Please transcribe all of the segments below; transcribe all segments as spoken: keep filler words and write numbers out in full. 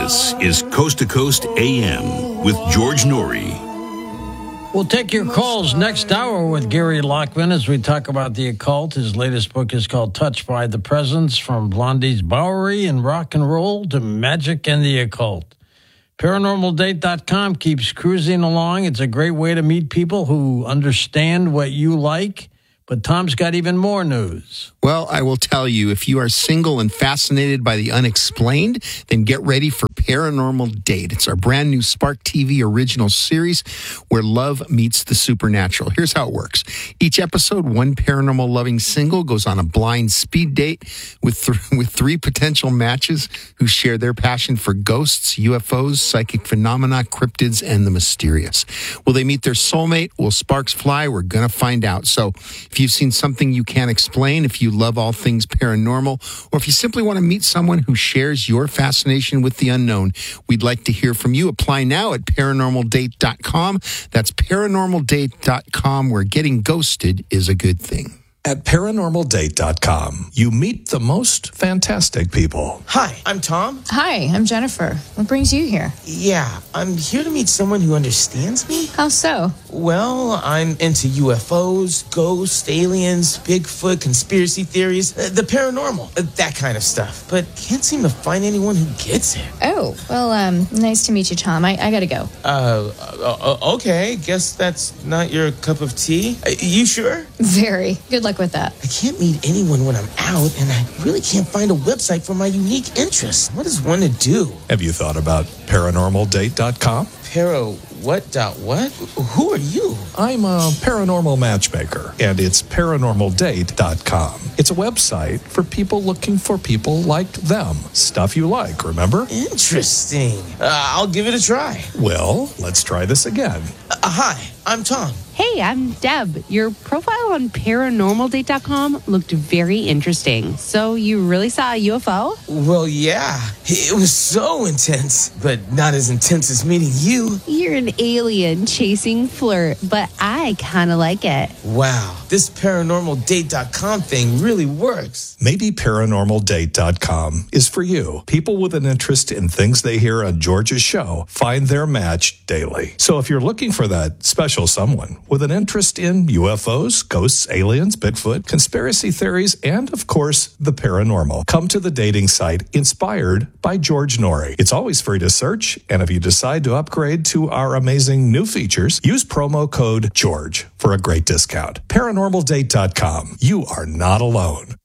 This is Coast to Coast A M with George Noory. We'll take your calls next hour with Gary Lockman as we talk about the occult. His latest book is called Touched by the Presence, From Blondie's Bowery and Rock and Roll to Magic and the Occult. Paranormal Date dot com keeps cruising along. It's a great way to meet people who understand what you like. But Tom's got even more news. Well, I will tell you, if you are single and fascinated by the unexplained, then get ready for Paranormal Date. It's our brand new Spark T V original series where love meets the supernatural. Here's how it works. Each episode, one paranormal loving single goes on a blind speed date with, th- with three potential matches who share their passion for ghosts, U F Os, psychic phenomena, cryptids, and the mysterious. Will they meet their soulmate? Will sparks fly? We're going to find out. So if you've seen something you can't explain, if you love all things paranormal, or if you simply want to meet someone who shares your fascination with the unknown, we'd like to hear from you. Apply now at paranormal date dot com. That's paranormal date dot com, where getting ghosted is a good thing. At paranormal date dot com, you meet the most fantastic people. Hi, I'm Tom. Hi, I'm Jennifer. What brings you here? Yeah, I'm here to meet someone who understands me. How so? Well, I'm into U F Os, ghosts, aliens, Bigfoot, conspiracy theories, uh, the paranormal, uh, that kind of stuff. But can't seem to find anyone who gets it. Oh, well, um, nice to meet you, Tom. I, I gotta go. Uh, uh, okay. Guess that's not your cup of tea. Uh, you sure? Very. Good luck with that. I can't meet anyone when I'm out, and I really can't find a website for my unique interests. What is one to do? Have you thought about paranormal date dot com? Para what dot what? Who are you? I'm a paranormal matchmaker, and it's paranormal date dot com. It's a website for people looking for people like them. Stuff you like, remember? Interesting. Uh, I'll give it a try. Well, let's try this again. Uh, hi, I'm Tom. Hey, I'm Deb. Your profile on paranormal date dot com looked very interesting. So you really saw a U F O? Well, yeah. It was so intense, but not as intense as meeting you. You're an alien chasing flirt, but I kind of like it. Wow, this paranormal date dot com thing really works. Maybe paranormal date dot com is for you. People with an interest in things they hear on George's show find their match daily. So if you're looking for that special someone with an interest in U F Os, ghosts, aliens, Bigfoot, conspiracy theories, and, of course, the paranormal, come to the dating site inspired by George Noory. It's always free to search, and if you decide to upgrade to our amazing new features, use promo code GEORGE for a great discount. paranormal date dot com. You are not alone.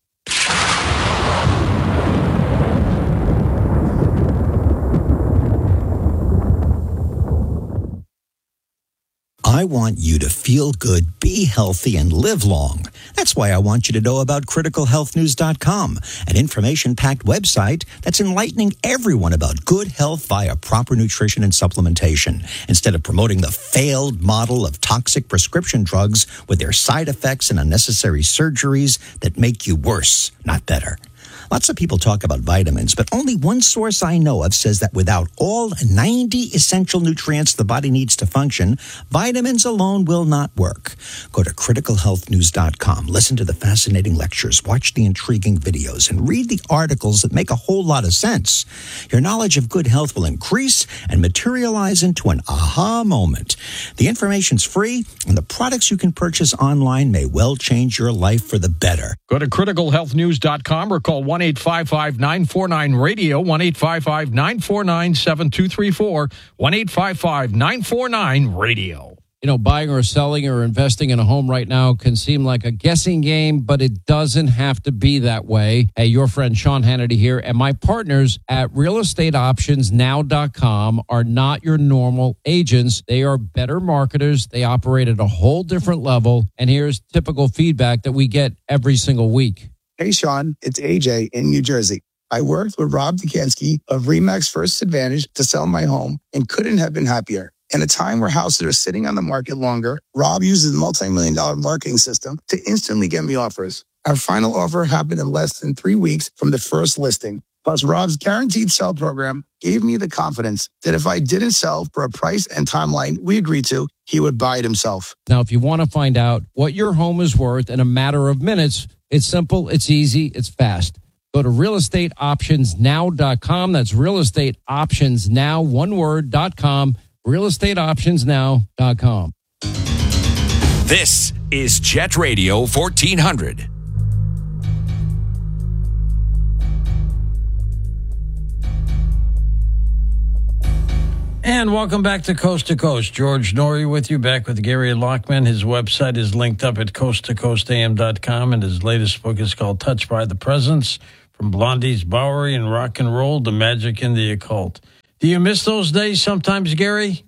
I want you to feel good, be healthy, and live long. That's why I want you to know about critical health news dot com, an information-packed website that's enlightening everyone about good health via proper nutrition and supplementation, instead of promoting the failed model of toxic prescription drugs with their side effects and unnecessary surgeries that make you worse, not better. Lots of people talk about vitamins, but only one source I know of says that without all ninety essential nutrients the body needs to function, vitamins alone will not work. Go to critical health news dot com, listen to the fascinating lectures, watch the intriguing videos, and read the articles that make a whole lot of sense. Your knowledge of good health will increase and materialize into an aha moment. The information's free, and the products you can purchase online may well change your life for the better. Go to critical health news dot com or call one eight five five nine four nine radio, one eight five five nine four nine seven two three four, one eight five five nine four nine radio. You know, buying or selling or investing in a home right now can seem like a guessing game, but it doesn't have to be that way. Hey, your friend Sean Hannity here, and my partners at real estate options now dot com are not your normal agents. They are better marketers. They operate at a whole different level, and here's typical feedback that we get every single week. Hey, Sean, it's A J in New Jersey. I worked with Rob Dukansky of Remax First Advantage to sell my home and couldn't have been happier. In a time where houses are sitting on the market longer, Rob uses a multi-million dollar marketing system to instantly get me offers. Our final offer happened in less than three weeks from the first listing. Plus, Rob's guaranteed sell program gave me the confidence that if I didn't sell for a price and timeline we agreed to, he would buy it himself. Now, if you want to find out what your home is worth in a matter of minutes, it's simple, it's easy, it's fast. Go to real estate options now dot com. That's real estate options now, one word, dot com, real estate options now dot com. This is Jet Radio fourteen hundred. And welcome back to Coast to Coast. George Noory with you, back with Gary Lockman. His website is linked up at coast to coast a m dot com, and his latest book is called Touched by the Presence, From Blondie's Bowery and Rock and Roll to Magic in the Occult. Do you miss those days sometimes, Gary?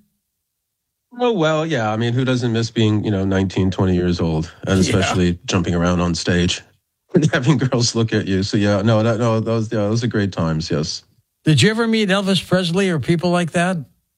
Oh, well, yeah. I mean, who doesn't miss being, you know, nineteen, twenty years old, and especially yeah. jumping around on stage and having girls look at you. So, yeah, no, that, no, those, yeah, those are great times, yes. Did you ever meet Elvis Presley or people like that?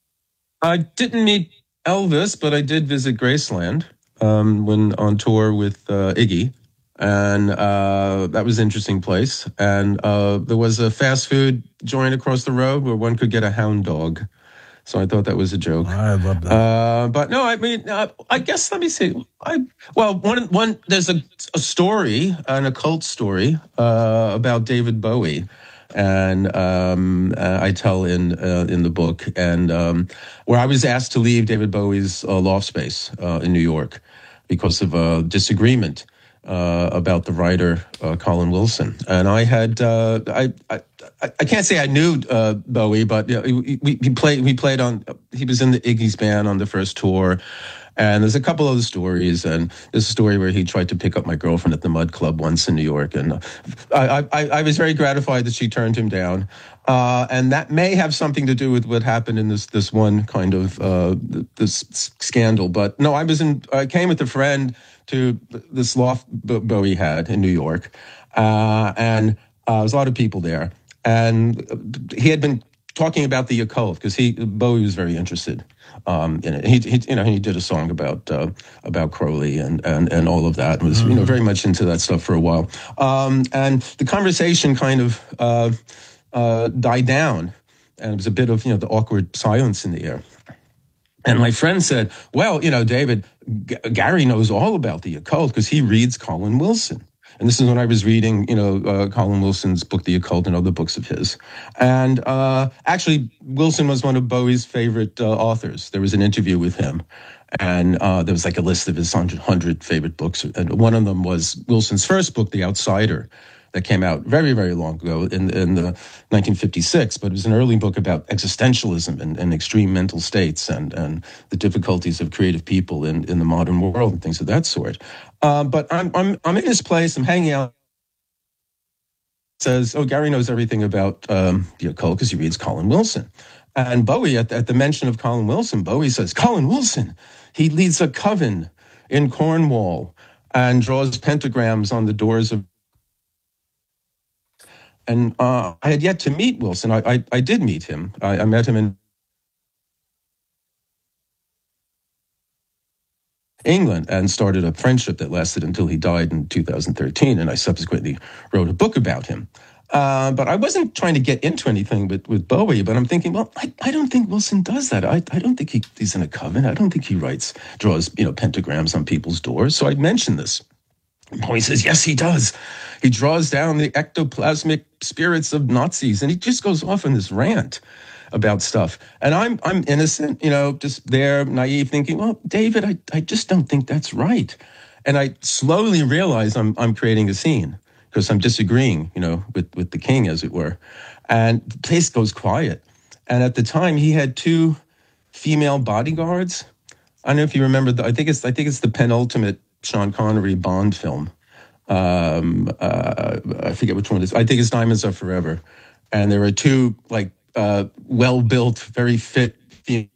I didn't meet Elvis, but I did visit Graceland um, when on tour with uh, Iggy. And uh, that was an interesting place. And uh, there was a fast food joint across the road where one could get a hound dog. So I thought that was a joke. I love that. Uh, but no, I mean, uh, I guess, let me see. I Well, one, one there's a, a story, an occult story uh, about David Bowie. And um, uh, I tell in uh, in the book, and um, where I was asked to leave David Bowie's uh, loft space uh, in New York because of a disagreement uh, about the writer uh, Colin Wilson. And I had uh, I, I I can't say I knew uh, Bowie, but you know, we, we played we played on. He was in the Iggy's band on the first tour. And there's a couple other stories, and there's a story where he tried to pick up my girlfriend at the Mud Club once in New York, and I, I, I was very gratified that she turned him down, uh, and that may have something to do with what happened in this this one kind of uh, this scandal. But no, I was in. I came with a friend to this loft Bowie had in New York, uh, and uh, there was a lot of people there, and he had been talking about the occult because he Bowie was very interested um, in it. He, he you know he did a song about uh, about Crowley and, and and all of that. And was mm. you know very much into that stuff for a while. Um, and the conversation kind of uh, uh, died down, and it was a bit of you know the awkward silence in the air. And my friend said, "Well, you know, David, G- Gary knows all about the occult because he reads Colin Wilson." And this is when I was reading, you know, uh, Colin Wilson's book, The Occult, and other books of his. And uh, actually, Wilson was one of Bowie's favorite uh, authors. There was an interview with him, and uh, there was like a list of his one hundred favorite books. And one of them was Wilson's first book, The Outsider, that came out very, very long ago in, in the nineteen fifty-six. But it was an early book about existentialism and, and extreme mental states and, and the difficulties of creative people in, in the modern world and things of that sort. Uh, but I'm I'm I'm in his place. I'm hanging out. Says, oh, Gary knows everything about um, the occult because he reads Colin Wilson. And Bowie, at, at the mention of Colin Wilson, Bowie says, Colin Wilson, he leads a coven in Cornwall and draws pentagrams on the doors of. And uh, I had yet to meet Wilson. I I, I did meet him. I, I met him in England and started a friendship that lasted until he died in two thousand thirteen. And I subsequently wrote a book about him. Uh, but I wasn't trying to get into anything with, with Bowie, but I'm thinking, well, I, I don't think Wilson does that. I, I don't think he, he's in a coven. I don't think he writes, draws, you know, pentagrams on people's doors. So I mentioned this. Bowie says, yes, he does. He draws down the ectoplasmic spirits of Nazis. And he just goes off on this rant about stuff. And I'm I'm innocent, you know, just there, naive, thinking, well, David, I, I just don't think that's right. And I slowly realize I'm I'm creating a scene because I'm disagreeing, you know, with, with the king, as it were. And the place goes quiet. And at the time, he had two female bodyguards. I don't know if you remember, the, I think it's I think it's the penultimate Sean Connery Bond film. Um, uh, I forget which one it is. I think it's Diamonds Are Forever. And there are two, like, Uh, well-built, very fit. You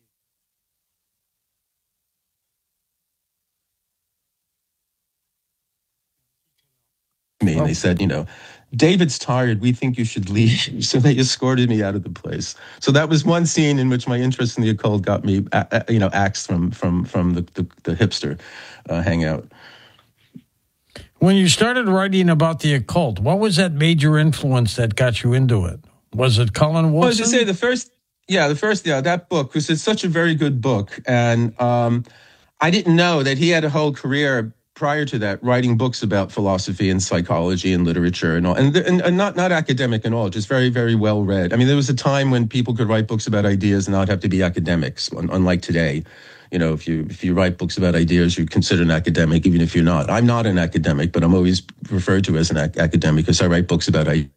know, me, and they said, you know, David's tired. We think you should leave. So they escorted me out of the place. So that was one scene in which my interest in the occult got me, uh, you know, axed from from from the the, the hipster uh, hangout. When you started writing about the occult, what was that major influence that got you into it? Was it Colin Wilson? Well, as you say, the first, yeah, the first, yeah, that book, because it's such a very good book. And um, I didn't know that he had a whole career prior to that, writing books about philosophy and psychology and literature and all, and, and, and not, not academic at all, just very, very well read. I mean, there was a time when people could write books about ideas and not have to be academics, unlike today. You know, if you if you write books about ideas, you're considered an academic, even if you're not. I'm not an academic, but I'm always referred to as an ac- academic because I write books about ideas.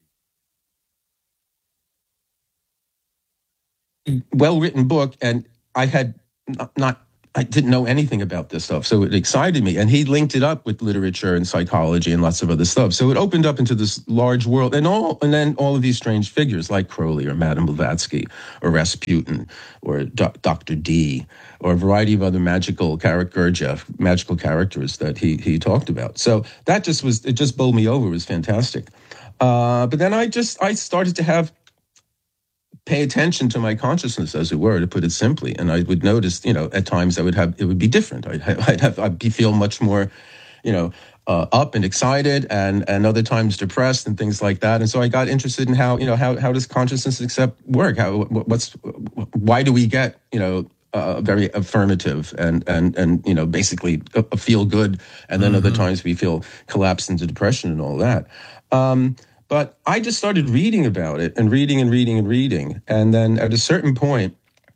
Well-written book, and I had not, not I didn't know anything about this stuff, so it excited me. And he linked it up with literature and psychology and lots of other stuff. So it opened up into this large world, and all, and then all of these strange figures like Crowley or Madame Blavatsky or Rasputin or Do- Doctor D or a variety of other magical character, Gurdjieff, magical characters that he he talked about. So that just was it just bowled me over. It was fantastic. Uh, but then I just I started to have. pay attention to my consciousness, as it were, to put it simply. And I would notice, you know, at times I would have, it would be different. I'd have, I'd, have, I'd be, feel much more, you know, uh, up and excited, and, and other times depressed and things like that. And so I got interested in how, you know, how, how does consciousness accept work? How, what's, why do we get, you know, uh, very affirmative and, and, and, you know, basically a, a feel good. And then mm-hmm. other times we feel collapsed into depression and all that. Um, But I just started reading about it and reading and reading and reading. And then at a certain point,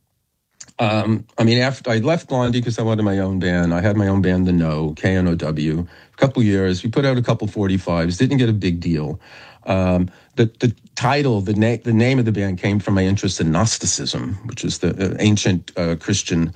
um, I mean, after I left Blondie because I wanted my own band. I had my own band, The No, K N O W. A couple years. We put out a couple forty-fives. Didn't get a big deal. Um, the the title, the, na- the name of the band came from my interest in Gnosticism, which is the uh, ancient uh, Christian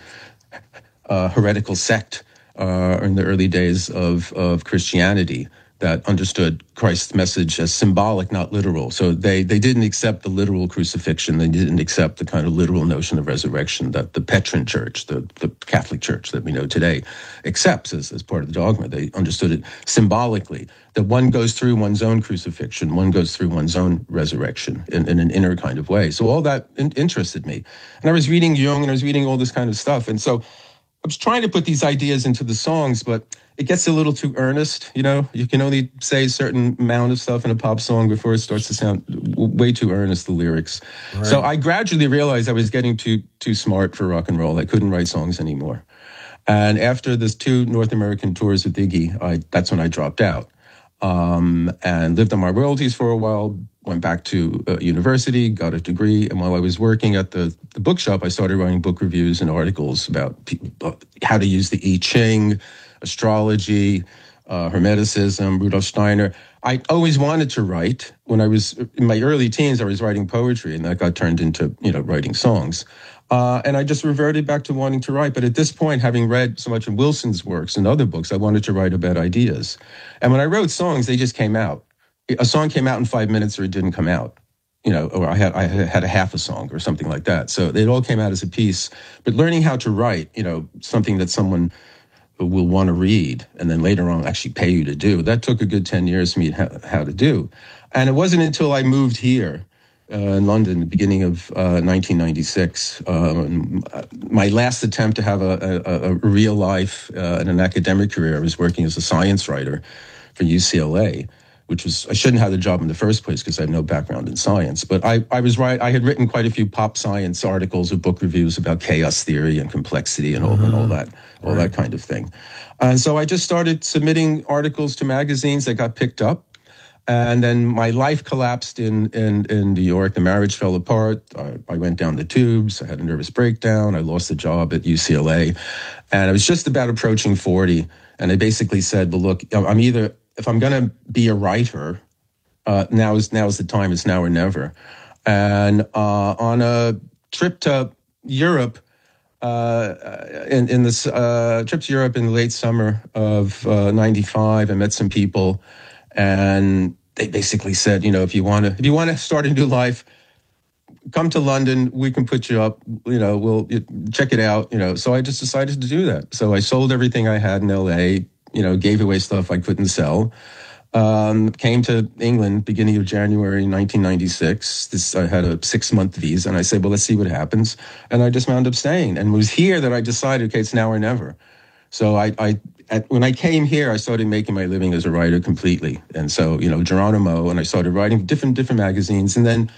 uh, heretical sect uh, in the early days of, of Christianity that understood Christ's message as symbolic, not literal. So they, they didn't accept the literal crucifixion. They didn't accept the kind of literal notion of resurrection that the Petrine Church, the, the Catholic Church that we know today, accepts as, as part of the dogma. They understood it symbolically, that one goes through one's own crucifixion, one goes through one's own resurrection in, in an inner kind of way. So all that in, interested me. And I was reading Jung, and I was reading all this kind of stuff. And so I was trying to put these ideas into the songs, but it gets a little too earnest, you know? You can only say a certain amount of stuff in a pop song before it starts to sound way too earnest, the lyrics. Right. So I gradually realized I was getting too too smart for rock and roll. I couldn't write songs anymore. And after this two North American tours with Iggy, I, that's when I dropped out um, and lived on my royalties for a while, went back to uh, university, got a degree. And while I was working at the, the bookshop, I started writing book reviews and articles about people, how to use the I Ching, astrology, uh, Hermeticism, Rudolf Steiner. I always wanted to write. When I was in my early teens, I was writing poetry, and that got turned into, you know, writing songs. Uh, and I just reverted back to wanting to write. But at this point, having read so much of Wilson's works and other books, I wanted to write about ideas. And when I wrote songs, they just came out. A song came out in five minutes, or it didn't come out. You know, or I had I had a half a song or something like that. So it all came out as a piece. But learning how to write, you know, something that someone will want to read and then later on actually pay you to do, that took a good ten years for me to how to do. And it wasn't until I moved here uh, in London, the beginning of uh, nineteen ninety-six, um, my last attempt to have a, a, a real life uh, and an academic career. I was working as a science writer for U C L A, which was, I shouldn't have the job in the first place because I have no background in science. But I, I was right. I had written quite a few pop science articles or book reviews about chaos theory and complexity and all, mm-hmm. and all that, all right. that kind of thing. And so I just started submitting articles to magazines that got picked up. And then my life collapsed in, in, in New York. The marriage fell apart. I, I went down the tubes. I had a nervous breakdown. I lost a job at U C L A. And I was just about approaching forty. And I basically said, well, look, I'm either... if I'm going to be a writer, uh, now is now is the time. It's now or never. And uh, on a trip to Europe, uh, in, in this uh, trip to Europe in the late summer of uh, ninety-five, I met some people, and they basically said, you know, if you want to, if you want to start a new life, come to London. We can put you up. You know, we'll you, check it out. You know, so I just decided to do that. So I sold everything I had in L A. You know, gave away stuff I couldn't sell. Um, came to England beginning of January nineteen ninety-six. This I had a six-month visa, and I said, well, let's see what happens. And I just wound up staying. And it was here that I decided, okay, it's now or never. So I, I at, when I came here, I started making my living as a writer completely. And so, you know, Geronimo, and I started writing different different magazines. And then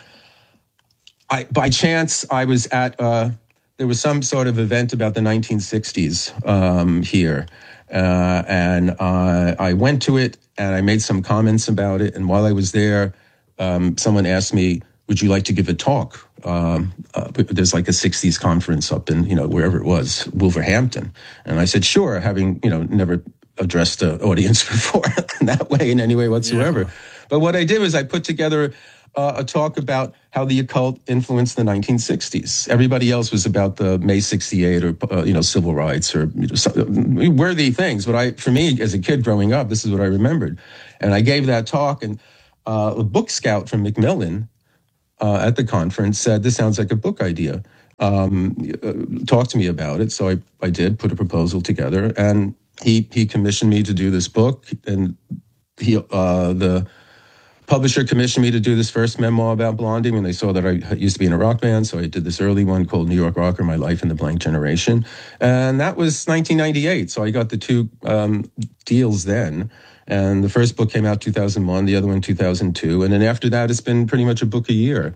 I, by chance, I was at, uh, there was some sort of event about the nineteen sixties um, here. Uh, and uh, I went to it and I made some comments about it. And while I was there, um, someone asked me, would you like to give a talk? Um, uh, there's like a sixties conference up in, you know, wherever it was, Wolverhampton. And I said, sure, having, you know, never addressed an audience before in that way in any way whatsoever. Yeah. But what I did was I put together uh, a talk about how the occult influenced the nineteen sixties. Everybody else was about the May sixty-eight or, uh, you know, civil rights or you know, some, worthy things. But I, for me, as a kid growing up, this is what I remembered. And I gave that talk, and uh, a book scout from Macmillan uh, at the conference said, this sounds like a book idea. Um, uh, talk to me about it. So I, I did put a proposal together, and he, he commissioned me to do this book. And he, uh, the publisher commissioned me to do this first memoir about Blondie when they saw that I used to be in a rock band. So I did this early one called New York Rocker, My Life in the Blank Generation. And that was nineteen ninety-eight. So I got the two um, deals then. And the first book came out two thousand one, the other one two thousand two. And then after that, it's been pretty much a book a year.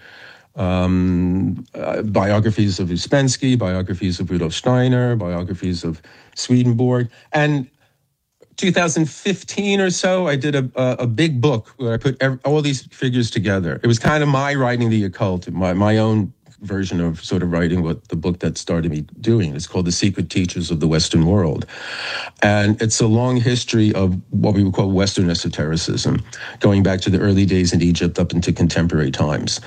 Um, uh, biographies of Ouspensky, biographies of Rudolf Steiner, biographies of Swedenborg. And two thousand fifteen or so, I did a, a, a big book where I put every, all these figures together. It was kind of my writing the occult, my, my own version of sort of writing what the book that started me doing. It's called The Secret Teachers of the Western World. And it's a long history of what we would call Western esotericism, going back to the early days in Egypt up into contemporary times.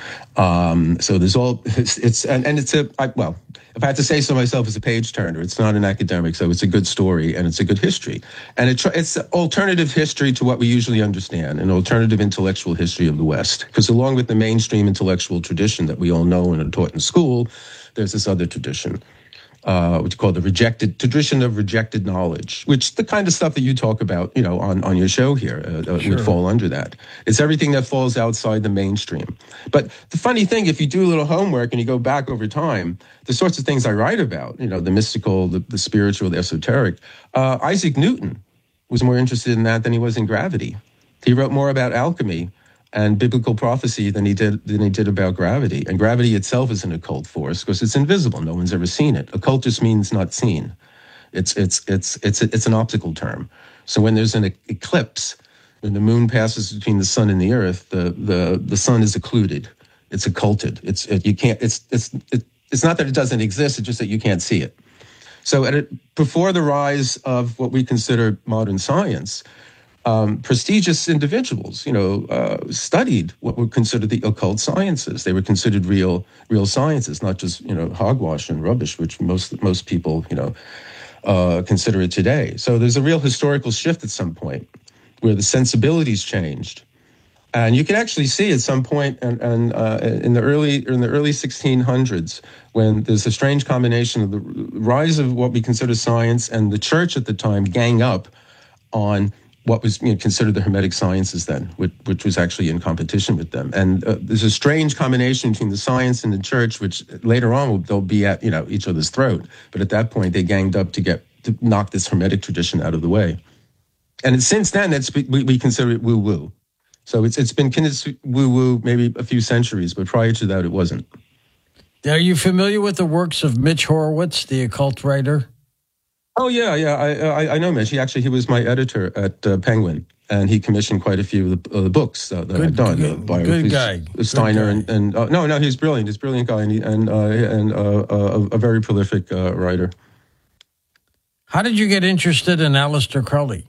Um, so there's all, it's, it's and, and it's a, I, well, if I had to say so myself, it's a page turner. It's not an academic, so it's a good story and it's a good history. And it, it's alternative history to what we usually understand, an alternative intellectual history of the West. Because along with the mainstream intellectual tradition that we all know and are taught in school, there's this other tradition, uh, which is called the rejected tradition of rejected knowledge, which the kind of stuff that you talk about, you know, on, on your show here uh, sure. would fall under that. It's everything that falls outside the mainstream. But the funny thing, if you do a little homework and you go back over time, the sorts of things I write about, you know, the mystical, the, the spiritual, the esoteric, uh, Isaac Newton was more interested in that than he was in gravity. He wrote more about alchemy and biblical prophecy than he did than he did about gravity. And gravity itself is an occult force because it's invisible. No one's ever seen it. Occult just means not seen. It's it's it's it's it's an optical term. So when there's an eclipse, when the moon passes between the sun and the earth, the the the sun is occluded. It's occulted. It's it, you can't. It's it's it, it's not that it doesn't exist. It's just that you can't see it. So at it, before the rise of what we consider modern science, Um, prestigious individuals, you know, uh, studied what were considered the occult sciences. They were considered real, real sciences, not just, you know, hogwash and rubbish, which most most people, you know, uh, consider it today. So there's a real historical shift at some point where the sensibilities changed, and you can actually see at some point, and, and uh, in the early in the early sixteen hundreds, when there's a strange combination of the rise of what we consider science and the church at the time gang up on what was you know, considered the Hermetic sciences then, which, which was actually in competition with them. And uh, there's a strange combination between the science and the church, which later on will, they'll be at you know each other's throat. But at that point, they ganged up to get to knock this Hermetic tradition out of the way. And since then, that's we, we consider it woo-woo. So it's it's been woo-woo maybe a few centuries, but prior to that, it wasn't. Are you familiar with the works of Mitch Horowitz, the occult writer? Oh yeah, yeah, I, I I know Mitch. He actually he was my editor at uh, Penguin, and he commissioned quite a few of the, uh, the books uh, that good, I've done. Good, uh, good guy, Steiner good guy. and and uh, no, no, he's brilliant. He's a brilliant guy, and he, and uh, and uh, uh, a very prolific uh, writer. How did you get interested in Aleister Crowley?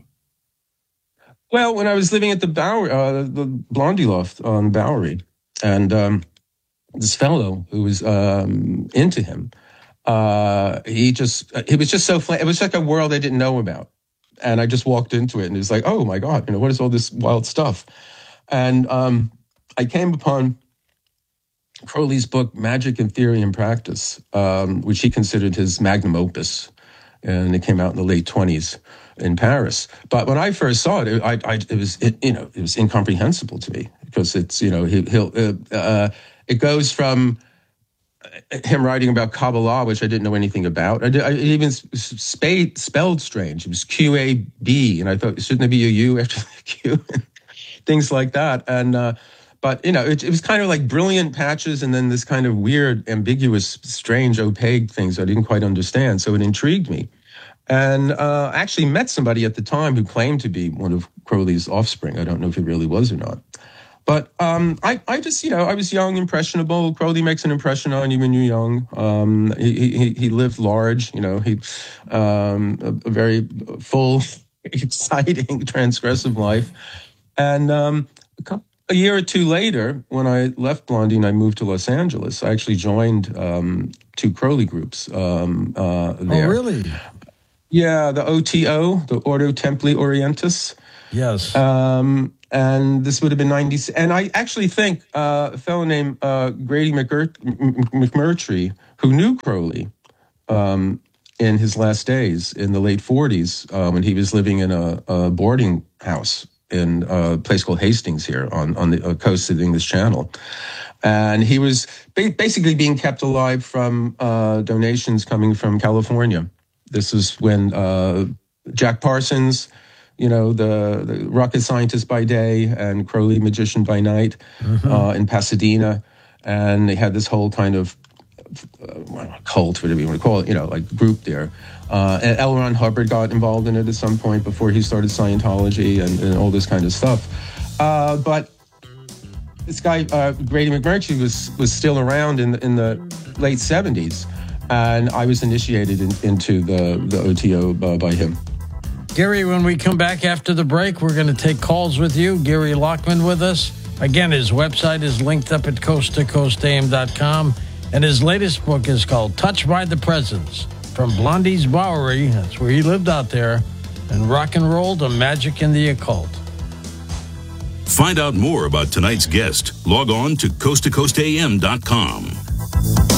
Well, when I was living at the Bowery, uh, the Blondie Loft on Bowery, and um, this fellow who was um, into him. Uh, he just, it was just so, fl- it was like a world I didn't know about. And I just walked into it and it was like, oh my God, you know, what is all this wild stuff? And um, I came upon Crowley's book, Magic in Theory and Practice, um, which he considered his magnum opus. And it came out in the late twenties in Paris. But when I first saw it, it, I, I, it was, it, you know, it was incomprehensible to me because it's, you know, he, he'll, uh, uh, it goes from him writing about Kabbalah, which I didn't know anything about. I, did, I even spade, spelled strange. It was Q A B, and I thought, shouldn't there be a U after the Q? Things like that. And uh, but you know, it, it was kind of like brilliant patches, and then this kind of weird, ambiguous, strange, opaque things I didn't quite understand. So it intrigued me, And uh, I actually met somebody at the time who claimed to be one of Crowley's offspring. I don't know if he really was or not. But um, I, I just, you know, I was young, impressionable. Crowley makes an impression on you when you're young. Um, he, he he lived large, you know, he um, a, a very full, exciting, transgressive life. And um, a, couple, a year or two later, when I left Blondie and I moved to Los Angeles, I actually joined um, two Crowley groups um, uh, there. Oh, really? Yeah, the O T O, the Ordo Templi Orientis. Yes. Um, and this would have been ninety. And I actually think uh, a fellow named uh, Grady McMur- McMurtry, who knew Crowley um, in his last days in the late forties, uh, when he was living in a, a boarding house in a place called Hastings here on, on the coast of the English Channel. And he was ba- basically being kept alive from uh, donations coming from California. This is when uh, Jack Parsons, you know, the, the rocket scientist by day and Crowley magician by night, mm-hmm. uh, in Pasadena. And they had this whole kind of uh, cult, whatever you want to call it, you know, like group there. Uh, and L. Ron Hubbard got involved in it at some point before he started Scientology and, and all this kind of stuff. Uh, but this guy, uh, Grady McMurtry, was, was still around in the, in the late seventies. And I was initiated in, into the, the O T O uh, by him. Gary, when we come back after the break, we're going to take calls with you. Gary Lockman with us. Again, his website is linked up at coast to coast a m dot com. And his latest book is called Touched by the Presence. From Blondie's Bowery, that's where he lived out there, and rock and roll to magic and the occult. Find out more about tonight's guest. Log on to coast to coast a m dot com.